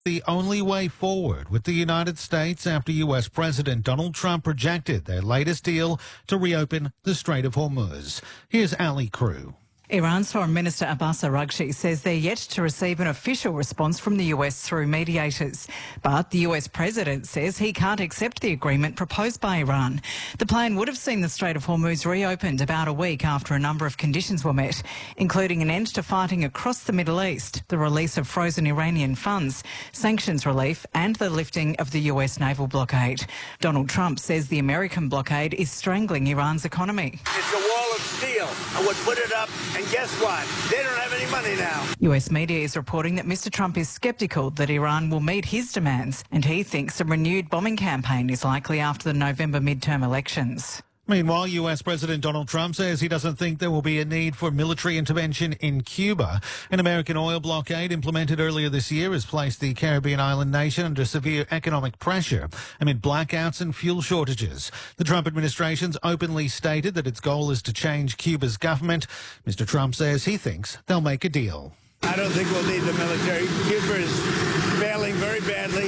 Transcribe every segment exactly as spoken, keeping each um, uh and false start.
The only way forward with the United States after U S President Donald Trump rejected their latest deal to reopen the Strait of Hormuz. Here's Ali Crew. Iran's Foreign Minister Abbas Araghchi says they're yet to receive an official response from the U S through mediators. But the U S President says he can't accept the agreement proposed by Iran. The plan would have seen the Strait of Hormuz reopened about a week after a number of conditions were met, including an end to fighting across the Middle East, the release of frozen Iranian funds, sanctions relief and the lifting of the U S naval blockade. Donald Trump says the American blockade is strangling Iran's economy. It's a wall of steel. I would put it up. And guess what? They don't have any money now. U S media is reporting that Mister Trump is sceptical that Iran will meet his demands, and he thinks a renewed bombing campaign is likely after the November midterm elections. Meanwhile, U S President Donald Trump says he doesn't think there will be a need for military intervention in Cuba. An American oil blockade implemented earlier this year has placed the Caribbean island nation under severe economic pressure amid blackouts and fuel shortages. The Trump administration's openly stated that its goal is to change Cuba's government. Mister Trump says he thinks they'll make a deal. I don't think we'll need the military. Cuba is failing very badly.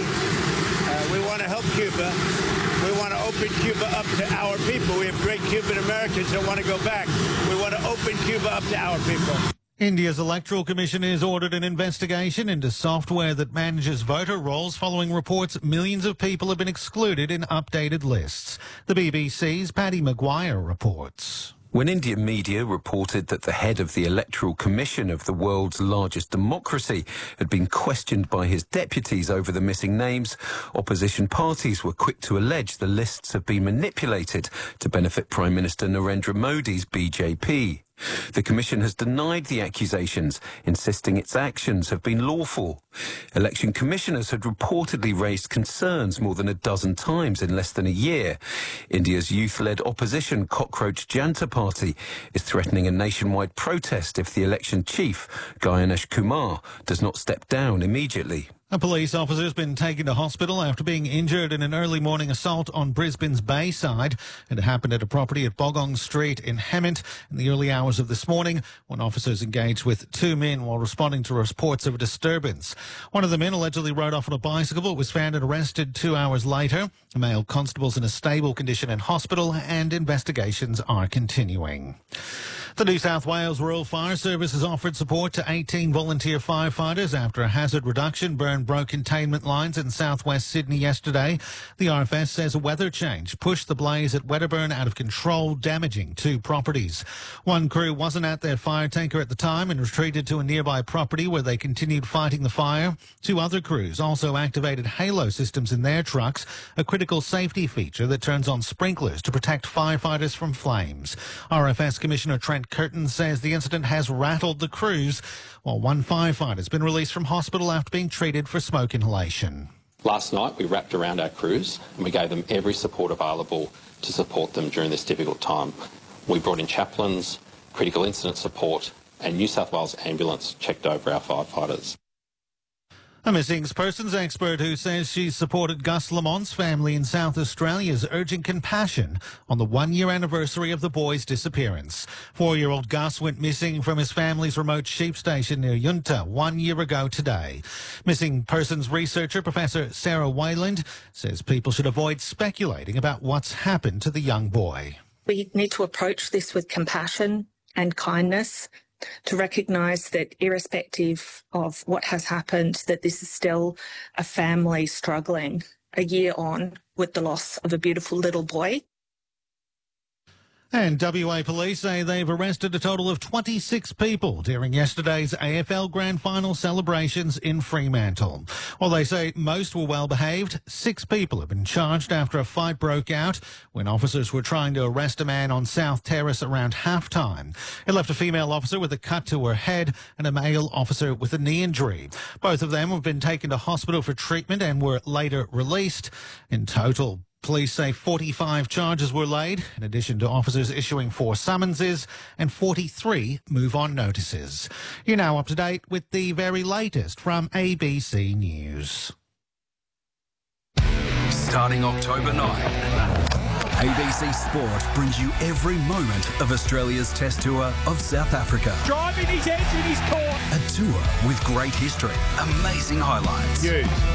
Uh, we want to help Cuba. We want to open Cuba up to our people. We have great Cuban Americans that want to go back. We want to open Cuba up to our people. India's Electoral Commission has ordered an investigation into software that manages voter rolls following reports millions of people have been excluded in updated lists. The B B C's Paddy Maguire reports. When Indian media reported that the head of the Electoral Commission of the world's largest democracy had been questioned by his deputies over the missing names, opposition parties were quick to allege the lists have been manipulated to benefit Prime Minister Narendra Modi's B J P. The Commission has denied the accusations, insisting its actions have been lawful. Election commissioners had reportedly raised concerns more than a dozen times in less than a year. India's youth-led opposition Cockroach Janta Party is threatening a nationwide protest if the election chief, Ganesh Kumar, does not step down immediately. A police officer has been taken to hospital after being injured in an early morning assault on Brisbane's Bayside. It happened at a property at Bogong Street in Hemmant in the early hours of this morning when officers engaged with two men while responding to reports of a disturbance. One of the men allegedly rode off on a bicycle but was found and arrested two hours later. A male constable's in a stable condition in hospital and investigations are continuing. The New South Wales Rural Fire Service has offered support to eighteen volunteer firefighters after a hazard reduction burn broke containment lines in southwest Sydney yesterday. The R F S says a weather change pushed the blaze at Wedderburn out of control, damaging two properties. One crew wasn't at their fire tanker at the time and retreated to a nearby property where they continued fighting the fire. Two other crews also activated halo systems in their trucks, a critical safety feature that turns on sprinklers to protect firefighters from flames. R F S Commissioner Trent Curtin says the incident has rattled the crews, while one firefighter has been released from hospital after being treated for smoke inhalation. Last night we wrapped around our crews and we gave them every support available to support them during this difficult time. We brought in chaplains, critical incident support, and New South Wales Ambulance checked over our firefighters. A missing persons expert who says she's supported Gus Lamont's family in South Australia is urging compassion on the one-year anniversary of the boy's disappearance. Four-year-old Gus went missing from his family's remote sheep station near Yunta one year ago today. Missing persons researcher Professor Sarah Wayland says people should avoid speculating about what's happened to the young boy. We need to approach this with compassion and kindness, to recognise that irrespective of what has happened, that this is still a family struggling a year on with the loss of a beautiful little boy. And W A police say they've arrested a total of twenty-six people during yesterday's A F L Grand Final celebrations in Fremantle. While they say most were well behaved, six people have been charged after a fight broke out when officers were trying to arrest a man on South Terrace around halftime. It left a female officer with a cut to her head and a male officer with a knee injury. Both of them have been taken to hospital for treatment and were later released. In total, police say forty-five charges were laid, in addition to officers issuing four summonses and forty-three move-on notices. You're now up to date with the very latest from A B C News. Starting October ninth. A B C Sport brings you every moment of Australia's Test Tour of South Africa. Driving his edge in his court. A tour with great history, amazing highlights. Huge.